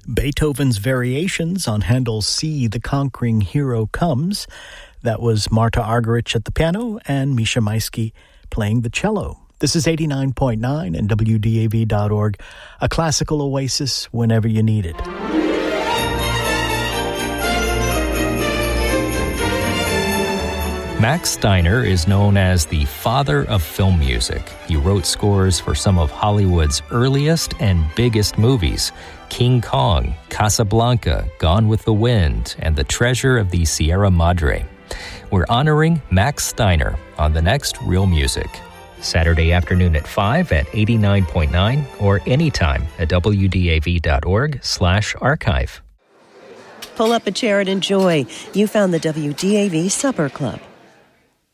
Beethoven's Variations on Handel's See the Conquering Hero Comes. That was Marta Argerich at the piano and Misha Maisky playing the cello. This is 89.9 and WDAV.org, a classical oasis whenever you need it. Max Steiner is known as the father of film music. He wrote scores for some of Hollywood's earliest and biggest movies: King Kong, Casablanca, Gone with the Wind, and The Treasure of the Sierra Madre. We're honoring Max Steiner on the next Real Music. Saturday afternoon at 5 at 89.9 or anytime at WDAV.org/archive. Pull up a chair and enjoy. You found the WDAV Supper Club.